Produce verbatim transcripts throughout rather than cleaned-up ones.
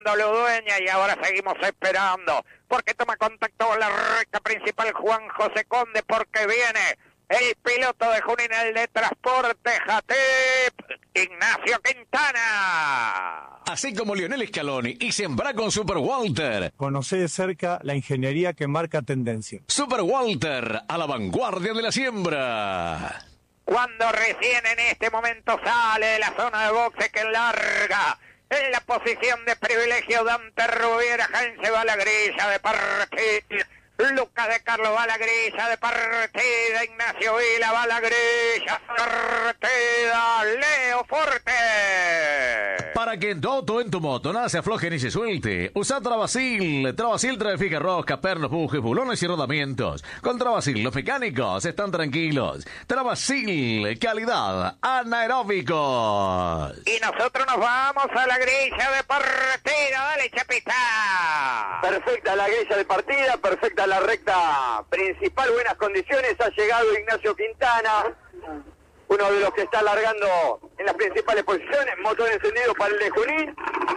Ludueña y ahora seguimos esperando porque toma contacto con la recta principal Juan José Conde porque viene el piloto de Junín, el de Transporte Jatep, Ignacio Quintana. Así como Lionel Scaloni y Sembra con Super Walter. Conocé de cerca la ingeniería que marca tendencia. Super Walter, a la vanguardia de la siembra. Cuando recién en este momento sale de la zona de boxe que larga en la posición de privilegio Dante Rubiera, Heinze va a la grilla de partida, Lucas de Carlos va a la grilla de partida, Ignacio Vila va a la grilla partida, Leo Forte. Para que en tu auto o en tu moto nada se afloje ni se suelte, usa Travasil. Travasil trae fija rosca, pernos, bujes, bulones y rodamientos. Con Travasil los mecánicos están tranquilos. Travasil, calidad, anaeróbicos. Y nosotros nos vamos a la grilla de partida, dale Chapita. Perfecta la grilla de partida, perfecta la recta principal, buenas condiciones, ha llegado Ignacio Quintana, uno de los que está largando en las principales posiciones, motor encendido para el de Junín.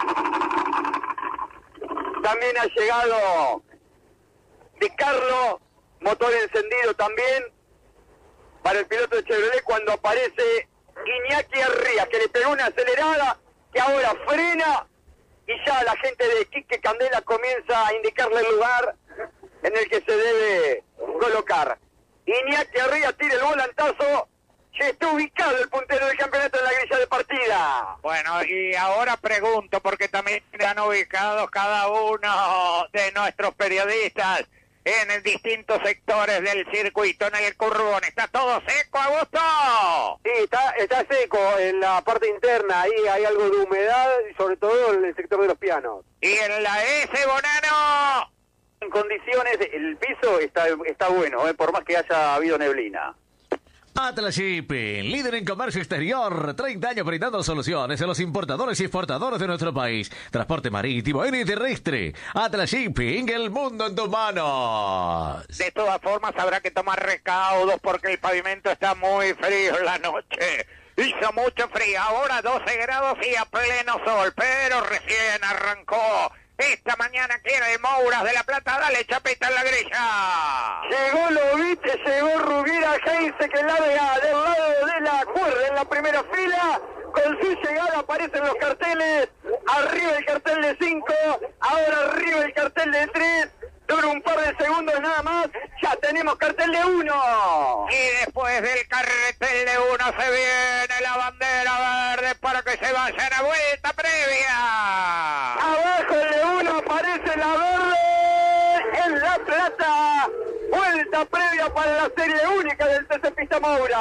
También ha llegado Di Carlo, motor encendido también para el piloto de Chevrolet cuando aparece Iñaki Arrías, que le pegó una acelerada, que ahora frena y ya la gente de Quique Candela comienza a indicarle el lugar en el que se debe colocar. Iñaki Arrías tira el volantazo, ya está ubicado el puntero del campeonato en la grilla de partida. Bueno, y ahora pregunto, porque también han ubicado cada uno de nuestros periodistas en distintos sectores del circuito, en el curvón. ¿Está todo seco, Augusto? Sí, está, está seco en la parte interna, ahí hay algo de humedad, y sobre todo en el sector de los pianos. ¿Y en la S, Bonano? En condiciones, el piso está, está bueno, eh, por más que haya habido neblina. Atlas Shipping, líder en comercio exterior, treinta años brindando soluciones a los importadores y exportadores de nuestro país. Transporte marítimo, aéreo y terrestre. Atlas Shipping, el mundo en tus manos. De todas formas habrá que tomar recaudos porque el pavimento está muy frío en la noche. Hizo mucho frío, ahora doce grados y a pleno sol, pero recién arrancó. Esta mañana quiere de Mouras de la Plata, dale Chapita en la grilla. Llegó Lovite, llegó Rubiera, Heinze que larga del lado de la cuerda en la primera fila. Con su llegada aparecen los carteles, arriba el cartel de cinco, ahora arriba el cartel de tres. Dura un par de segundos nada más, ya tenemos cartel de uno. Y después del cartel de uno se viene la bandera verde para que se vayan a vuelta previa. Abajo el de uno aparece la verde en La Plata. Vuelta previa para la serie única del T C Pista Moura.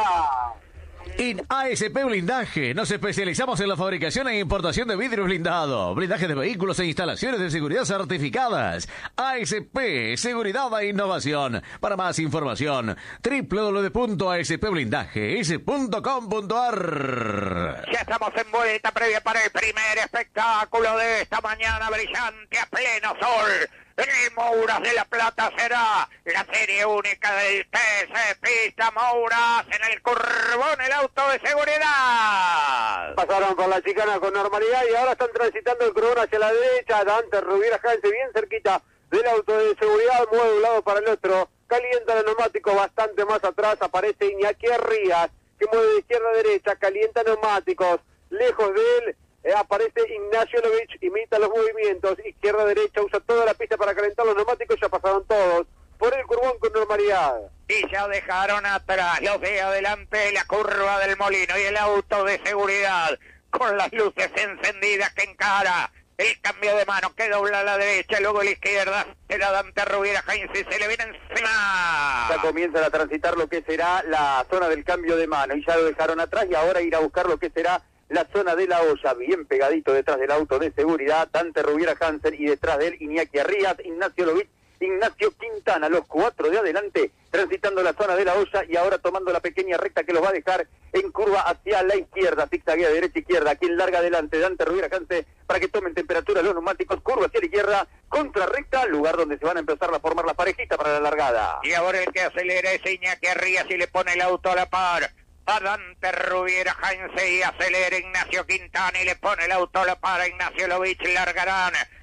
En A S P Blindaje nos especializamos en la fabricación e importación de vidrio blindado, blindaje de vehículos e instalaciones de seguridad certificadas. A S P, seguridad e innovación. Para más información, doble u doble u doble u punto a s p blindaje s punto com punto a r. Ya estamos en vuelta previa para el primer espectáculo de esta mañana brillante a pleno sol. En el Mouras de la Plata será la serie única del T C Pista Mouras en el curvón, el auto de seguridad. Pasaron por la chicana con normalidad y ahora están transitando el curvón hacia la derecha. Dante Rubiera Heinze bien cerquita del auto de seguridad, mueve de un lado para el otro, calienta el neumático bastante más atrás, aparece Iñaki Arrías, que mueve de izquierda a derecha, calienta neumáticos, lejos de él. Eh, aparece Ignacio Lovich, imita los movimientos, izquierda-derecha, usa toda la pista para calentar los neumáticos, ya pasaron todos por el curvón con normalidad. Y ya dejaron atrás los de adelante la curva del Molino y el auto de seguridad con las luces encendidas que encara el cambio de mano que dobla a la derecha, luego a la izquierda, será Dante Rubiera Heinze, se le viene encima. Ya comienzan a transitar lo que será la zona del cambio de mano y ya lo dejaron atrás y ahora ir a buscar lo que será la zona de la olla, bien pegadito detrás del auto de seguridad, Dante Rubiera Hansen y detrás de él Iñaki Arrías, Ignacio Lovich, Ignacio Quintana, los cuatro de adelante, transitando la zona de la olla y ahora tomando la pequeña recta que los va a dejar en curva hacia la izquierda, zigzaguea derecha-izquierda, quien larga adelante, Dante Rubiera Hansen, para que tomen temperatura los neumáticos, curva hacia la izquierda, contra recta, lugar donde se van a empezar a formar las parejitas para la largada. Y ahora el que acelera es Iñaki Arrías y le pone el auto a la par. a Dante Rubiera Heinze y acelera Ignacio Quintana y le pone el auto, lo para Ignacio Lovich, largarán